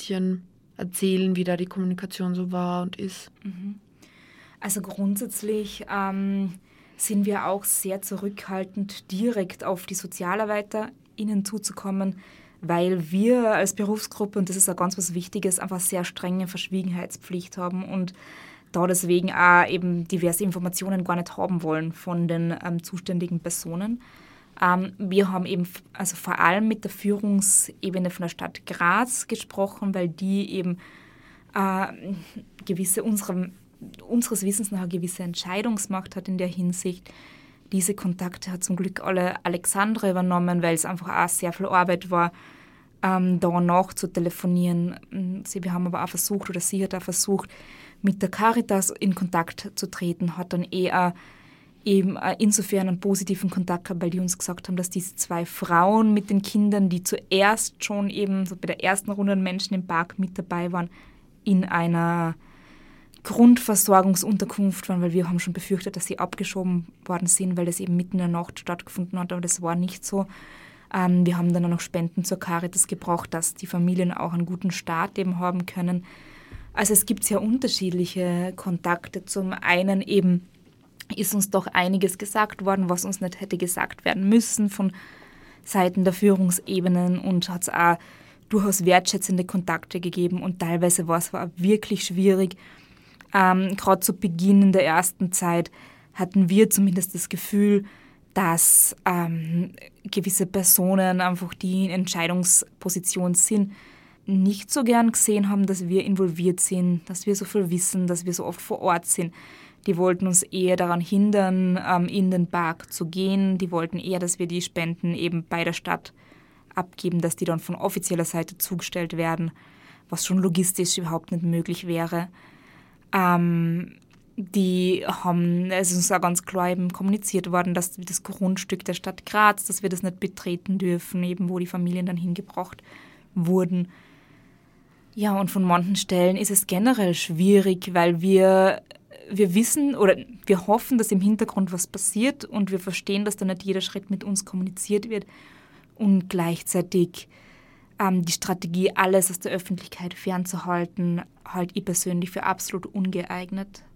bisschen erzählen, wie da die Kommunikation so war und ist? Also grundsätzlich sind wir auch sehr zurückhaltend, direkt auf die SozialarbeiterInnen zuzukommen, weil wir als Berufsgruppe, und das ist auch ganz was Wichtiges, einfach sehr strenge Verschwiegenheitspflicht haben und da deswegen auch eben diverse Informationen gar nicht haben wollen von den zuständigen Personen. Wir haben eben also vor allem mit der Führungsebene von der Stadt Graz gesprochen, weil die eben unseres Wissens nach eine gewisse Entscheidungsmacht hat in der Hinsicht. Diese Kontakte hat zum Glück alle Alexandra übernommen, weil es einfach auch sehr viel Arbeit war, da nach zu telefonieren. Wir haben aber auch versucht, oder sie hat auch versucht, mit der Caritas in Kontakt zu treten, hat dann eher eben insofern einen positiven Kontakt gehabt, weil die uns gesagt haben, dass diese 2 Frauen mit den Kindern, die zuerst schon eben so bei der ersten Runde an Menschen im Park mit dabei waren, in einer Grundversorgungsunterkunft waren, weil wir haben schon befürchtet, dass sie abgeschoben worden sind, weil das eben mitten in der Nacht stattgefunden hat, aber das war nicht so. Wir haben dann auch noch Spenden zur Caritas gebraucht, dass die Familien auch einen guten Start eben haben können. Also es gibt sehr unterschiedliche Kontakte. Zum einen eben ist uns doch einiges gesagt worden, was uns nicht hätte gesagt werden müssen von Seiten der Führungsebenen und hat es auch durchaus wertschätzende Kontakte gegeben und teilweise war es wirklich schwierig. Gerade zu Beginn der ersten Zeit hatten wir zumindest das Gefühl, dass gewisse Personen einfach, die in Entscheidungsposition sind, nicht so gern gesehen haben, dass wir involviert sind, dass wir so viel wissen, dass wir so oft vor Ort sind. Die wollten uns eher daran hindern, in den Park zu gehen. Die wollten eher, dass wir die Spenden eben bei der Stadt abgeben, dass die dann von offizieller Seite zugestellt werden, was schon logistisch überhaupt nicht möglich wäre. Die haben, es ist uns auch ganz klar eben kommuniziert worden, dass das Grundstück der Stadt Graz, dass wir das nicht betreten dürfen, eben wo die Familien dann hingebracht wurden. Ja, und von manchen Stellen ist es generell schwierig, weil wir wissen oder wir hoffen, dass im Hintergrund was passiert und wir verstehen, dass da nicht jeder Schritt mit uns kommuniziert wird und gleichzeitig die Strategie, alles aus der Öffentlichkeit fernzuhalten, halte ich persönlich für absolut ungeeignet.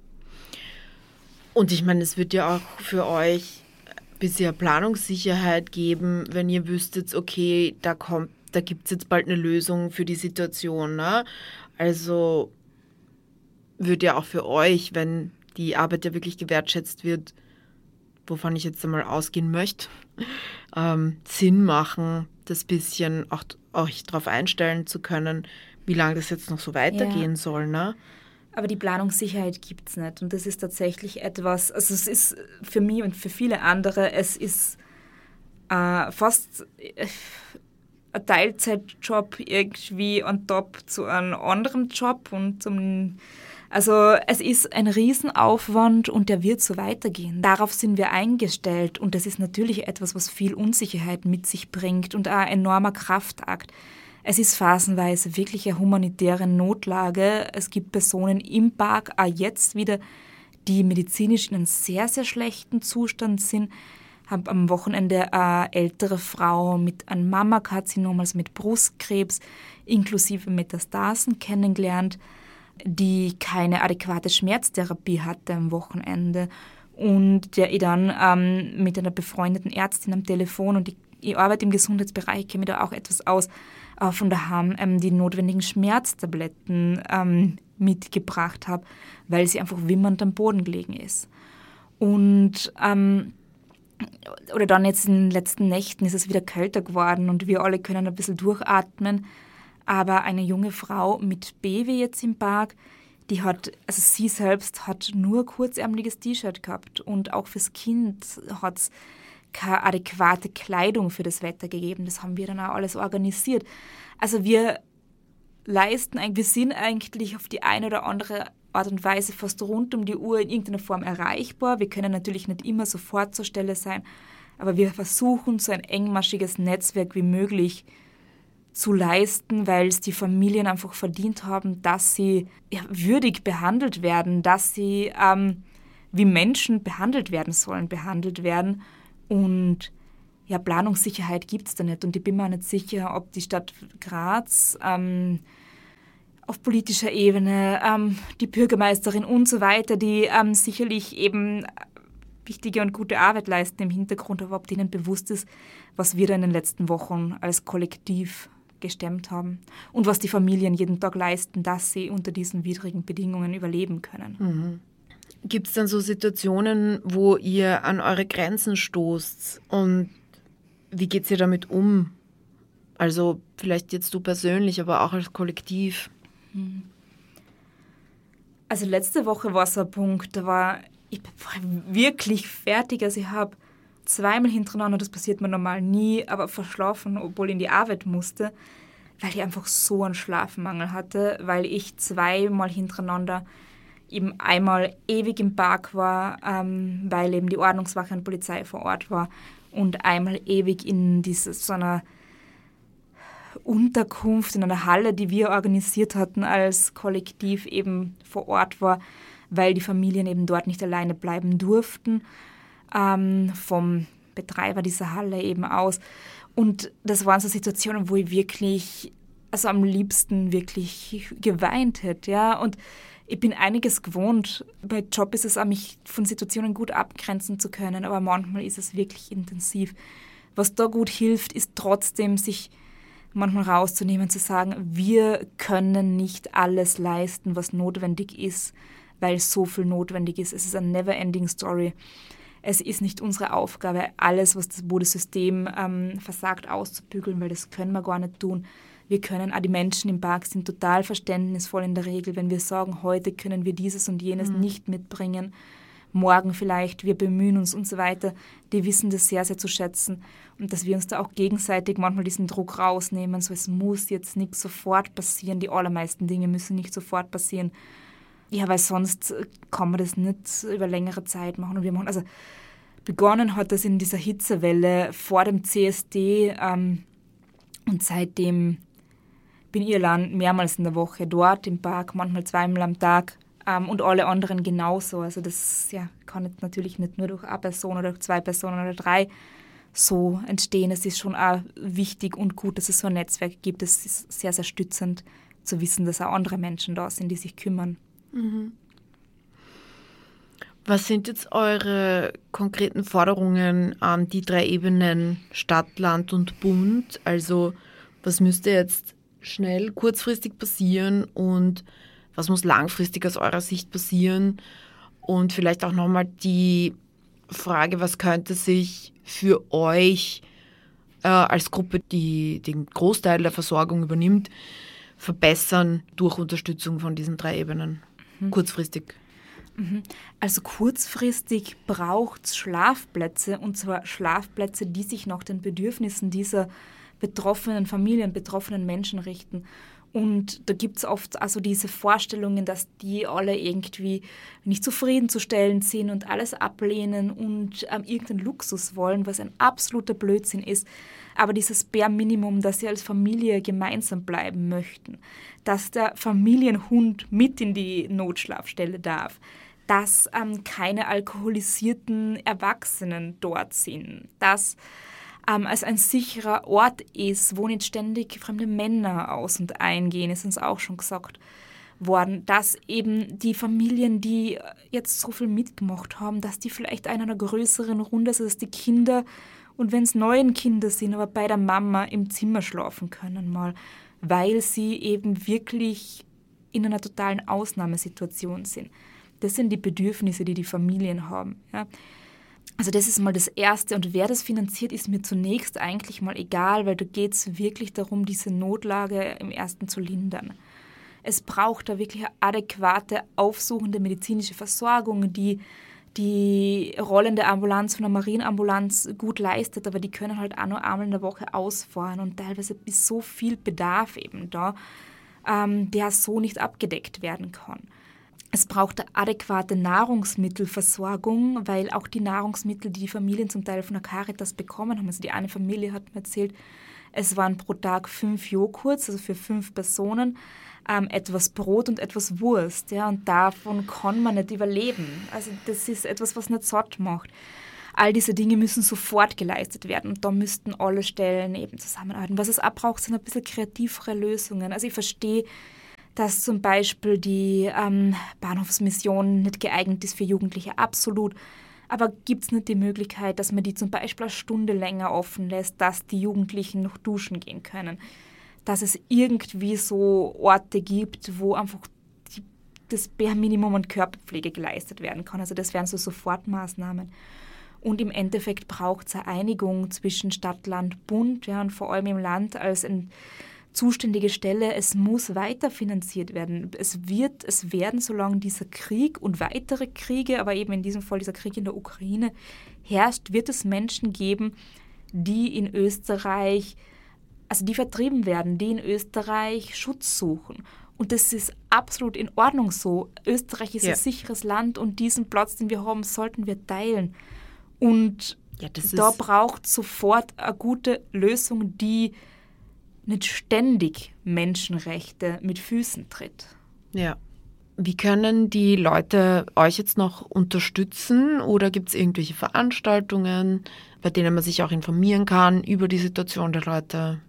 Und ich meine, es wird ja auch für euch ein bisschen Planungssicherheit geben, wenn ihr wüsstet, okay, da gibt es jetzt bald eine Lösung für die Situation. Ne? Also wird ja auch für euch, wenn die Arbeit ja wirklich gewertschätzt wird, wovon ich jetzt einmal ausgehen möchte, Sinn machen, das bisschen auch euch darauf einstellen zu können, wie lange das jetzt noch so weitergehen soll. Ne? Aber die Planungssicherheit gibt es nicht. Und das ist tatsächlich etwas, also es ist für mich und für viele andere, es ist fast ein Teilzeitjob irgendwie on top zu einem anderen Job und also es ist ein Riesenaufwand und der wird so weitergehen. Darauf sind wir eingestellt und das ist natürlich etwas, was viel Unsicherheit mit sich bringt und auch ein enormer Kraftakt. Es ist phasenweise wirklich eine humanitäre Notlage. Es gibt Personen im Park, auch jetzt wieder, die medizinisch in einem sehr, sehr schlechten Zustand sind. Ich habe am Wochenende eine ältere Frau mit einem Mammakarzinom, also mit Brustkrebs, inklusive Metastasen kennengelernt, die keine adäquate Schmerztherapie hatte am Wochenende und der ich dann mit einer befreundeten Ärztin am Telefon und ich arbeite im Gesundheitsbereich, kenne mich da auch etwas aus, von daheim die notwendigen Schmerztabletten mitgebracht habe, weil sie einfach wimmernd am Boden gelegen ist. Und oder dann jetzt in den letzten Nächten ist es wieder kälter geworden und wir alle können ein bisschen durchatmen. Aber eine junge Frau mit Baby jetzt im Park, die hat, also sie selbst hat nur kurzärmeliges T-Shirt gehabt und auch fürs Kind hat es keine adäquate Kleidung für das Wetter gegeben. Das haben wir dann auch alles organisiert. Also wir sind eigentlich auf die eine oder andere Art und Weise fast rund um die Uhr in irgendeiner Form erreichbar. Wir können natürlich nicht immer sofort zur Stelle sein, aber wir versuchen, so ein engmaschiges Netzwerk wie möglich zu leisten, weil es die Familien einfach verdient haben, dass sie würdig behandelt werden, dass sie wie Menschen behandelt werden sollen, behandelt werden. Und ja, Planungssicherheit gibt es da nicht. Und ich bin mir nicht sicher, ob die Stadt Graz auf politischer Ebene, die Bürgermeisterin und so weiter, die sicherlich eben wichtige und gute Arbeit leisten im Hintergrund, aber ob denen bewusst ist, was wir da in den letzten Wochen als Kollektiv gestemmt haben und was die Familien jeden Tag leisten, dass sie unter diesen widrigen Bedingungen überleben können. Mhm. Gibt es dann so Situationen, wo ihr an eure Grenzen stoßt und wie geht ihr damit um? Also vielleicht jetzt du persönlich, aber auch als Kollektiv. Also letzte Woche war so ein Punkt, ich war wirklich fertig. Also ich habe zweimal hintereinander, das passiert mir normal nie, aber verschlafen, obwohl ich in die Arbeit musste, weil ich einfach so einen Schlafmangel hatte, weil ich zweimal hintereinander eben einmal ewig im Park war, weil eben die Ordnungswache und Polizei vor Ort war und einmal ewig in so einer Unterkunft, in einer Halle, die wir organisiert hatten als Kollektiv, eben vor Ort war, weil die Familien eben dort nicht alleine bleiben durften, vom Betreiber dieser Halle eben aus. Und das waren so Situationen, wo ich wirklich, also am liebsten wirklich geweint hätte, ja. Und ich bin einiges gewohnt. Bei Job ist es auch, mich von Situationen gut abgrenzen zu können, aber manchmal ist es wirklich intensiv. Was da gut hilft, ist trotzdem, sich manchmal rauszunehmen, zu sagen, wir können nicht alles leisten, was notwendig ist, weil so viel notwendig ist. Es ist eine never-ending story. Es ist nicht unsere Aufgabe, alles, wo das System versagt, auszubügeln, weil das können wir gar nicht tun. Wir können, auch die Menschen im Park sind total verständnisvoll in der Regel, wenn wir sagen, heute können wir dieses und jenes nicht mitbringen, morgen vielleicht, wir bemühen uns und so weiter. Die wissen das sehr, sehr zu schätzen und dass wir uns da auch gegenseitig manchmal diesen Druck rausnehmen, so es muss jetzt nicht sofort passieren, die allermeisten Dinge müssen nicht sofort passieren. Ja, weil sonst kann man das nicht über längere Zeit machen. Und wir machen, also begonnen hat das in dieser Hitzewelle vor dem CSD und seitdem bin ich allein mehrmals in der Woche dort im Park, manchmal zweimal am Tag und alle anderen genauso. Also das kann jetzt natürlich nicht nur durch eine Person oder durch zwei Personen oder drei so entstehen. Es ist schon auch wichtig und gut, dass es so ein Netzwerk gibt. Es ist sehr, sehr stützend zu wissen, dass auch andere Menschen da sind, die sich kümmern. Mhm. Was sind jetzt eure konkreten Forderungen an die 3 Ebenen Stadt, Land und Bund? Also was müsste jetzt schnell, kurzfristig passieren und was muss langfristig aus eurer Sicht passieren? Und vielleicht auch nochmal die Frage, was könnte sich für euch als Gruppe, die den Großteil der Versorgung übernimmt, verbessern durch Unterstützung von diesen 3 Ebenen, kurzfristig? Also kurzfristig braucht es Schlafplätze, und zwar Schlafplätze, die sich nach den Bedürfnissen dieser betroffenen Familien, betroffenen Menschen richten. Und da gibt es oft also diese Vorstellungen, dass die alle irgendwie nicht zufriedenzustellen sind und alles ablehnen und irgendeinen Luxus wollen, was ein absoluter Blödsinn ist. Aber dieses Bare Minimum, dass sie als Familie gemeinsam bleiben möchten, dass der Familienhund mit in die Notschlafstelle darf, dass keine alkoholisierten Erwachsenen dort sind, dass als ein sicherer Ort ist, wo nicht ständig fremde Männer aus- und eingehen, ist uns auch schon gesagt worden, dass eben die Familien, die jetzt so viel mitgemacht haben, dass die vielleicht in einer größeren Runde, also dass die Kinder, und wenn es neue Kinder sind, aber bei der Mama im Zimmer schlafen können mal, weil sie eben wirklich in einer totalen Ausnahmesituation sind. Das sind die Bedürfnisse, die die Familien haben. Ja. Also das ist mal das Erste. Und wer das finanziert, ist mir zunächst eigentlich mal egal, weil da geht es wirklich darum, diese Notlage im Ersten zu lindern. Es braucht da wirklich eine adäquate, aufsuchende medizinische Versorgung, die die rollende Ambulanz von der Marienambulanz gut leistet, aber die können halt auch nur einmal in der Woche ausfahren und teilweise ist so viel Bedarf eben da, der so nicht abgedeckt werden kann. Es braucht eine adäquate Nahrungsmittelversorgung, weil auch die Nahrungsmittel, die die Familien zum Teil von der Caritas bekommen haben, also die eine Familie hat mir erzählt, es waren pro Tag 5 Joghurts, also für 5 Personen, etwas Brot und etwas Wurst. Ja, und davon kann man nicht überleben. Also das ist etwas, was nicht satt macht. All diese Dinge müssen sofort geleistet werden und da müssten alle Stellen eben zusammenarbeiten. Was es auch braucht, sind ein bisschen kreativere Lösungen. Also ich verstehe, dass zum Beispiel die Bahnhofsmission nicht geeignet ist für Jugendliche, absolut. Aber gibt es nicht die Möglichkeit, dass man die zum Beispiel eine Stunde länger offen lässt, dass die Jugendlichen noch duschen gehen können? Dass es irgendwie so Orte gibt, wo einfach das Bare-Minimum an Körperpflege geleistet werden kann. Also das wären so Sofortmaßnahmen. Und im Endeffekt braucht es eine Einigung zwischen Stadt, Land, Bund, ja, und vor allem im Land als eine zuständige Stelle. Es muss weiterfinanziert werden. Es werden, solange dieser Krieg und weitere Kriege, aber eben in diesem Fall dieser Krieg in der Ukraine herrscht, wird es Menschen geben, die in Österreich, also die vertrieben werden, die in Österreich Schutz suchen. Und das ist absolut in Ordnung so. Österreich ist ein sicheres Land und diesen Platz, den wir haben, sollten wir teilen. Und da braucht sofort eine gute Lösung, die nicht ständig Menschenrechte mit Füßen tritt. Ja. Wie können die Leute euch jetzt noch unterstützen oder gibt es irgendwelche Veranstaltungen, bei denen man sich auch informieren kann über die Situation der Leute?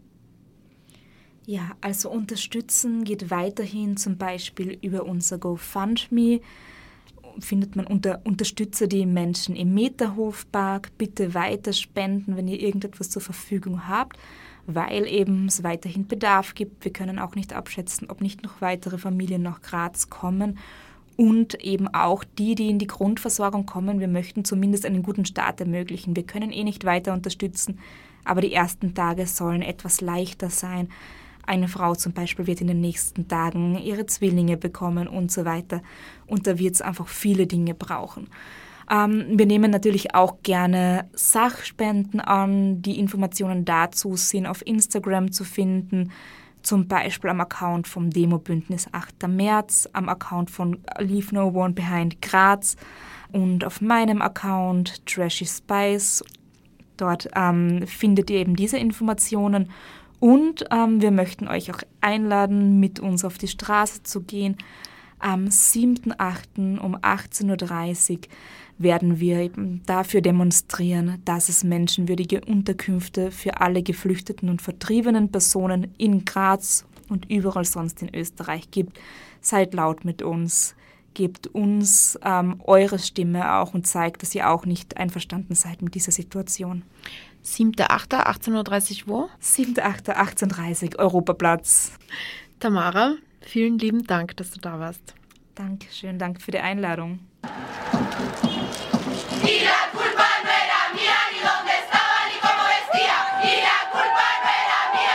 Ja, also unterstützen geht weiterhin zum Beispiel über unser GoFundMe. Findet man unter Unterstützer die Menschen im Meterhofpark. Bitte weiter spenden, wenn ihr irgendetwas zur Verfügung habt, weil eben es weiterhin Bedarf gibt. Wir können auch nicht abschätzen, ob nicht noch weitere Familien nach Graz kommen. Und eben auch die in die Grundversorgung kommen. Wir möchten zumindest einen guten Start ermöglichen. Wir können nicht weiter unterstützen, aber die ersten Tage sollen etwas leichter sein. Eine Frau zum Beispiel wird in den nächsten Tagen ihre Zwillinge bekommen und so weiter. Und da wird es einfach viele Dinge brauchen. Wir nehmen natürlich auch gerne Sachspenden an. Die Informationen dazu sind auf Instagram zu finden. Zum Beispiel am Account vom Demo-Bündnis 8. März, am Account von Leave No One Behind Graz und auf meinem Account Trashy Spice. Dort findet ihr eben diese Informationen. Und wir möchten euch auch einladen, mit uns auf die Straße zu gehen. Am 7.8. um 18.30 Uhr werden wir eben dafür demonstrieren, dass es menschenwürdige Unterkünfte für alle geflüchteten und vertriebenen Personen in Graz und überall sonst in Österreich gibt. Seid laut mit uns, gebt uns eure Stimme auch und zeigt, dass ihr auch nicht einverstanden seid mit dieser Situation. 7.8., 18.30 Uhr wo? 7.8., 18.30 Uhr, Europaplatz. Tamara, vielen lieben Dank, dass du da warst. Dankeschön, danke für die Einladung.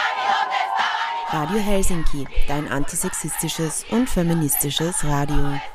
Radio Helsinki, dein antisexistisches und feministisches Radio.